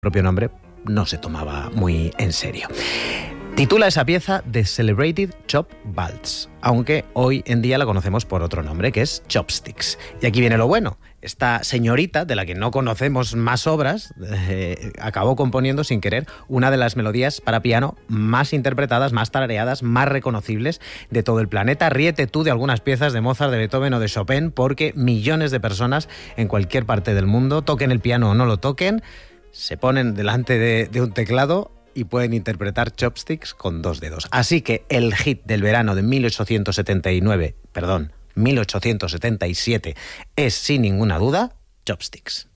propio nombre no se tomaba muy en serio. Titula esa pieza The Celebrated Chop Waltz, aunque hoy en día la conocemos por otro nombre, que es Chopsticks. Y aquí viene lo bueno. Esta señorita, de la que no conocemos más obras, acabó componiendo sin querer una de las melodías para piano más interpretadas, más tarareadas, más reconocibles de todo el planeta. Ríete tú de algunas piezas de Mozart, de Beethoven o de Chopin, porque millones de personas en cualquier parte del mundo, toquen el piano o no lo toquen, se ponen delante de un teclado y pueden interpretar Chopsticks con dos dedos. Así que el hit del verano de 1877 es, sin ninguna duda, Chopsticks.